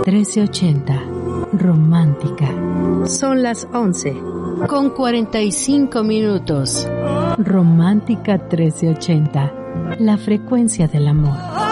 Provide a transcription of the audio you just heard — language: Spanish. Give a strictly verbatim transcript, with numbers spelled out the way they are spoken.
trece ochenta. Romántica. Son las once con cuarenta y cinco minutos. Romántica trece ochenta. La frecuencia del amor.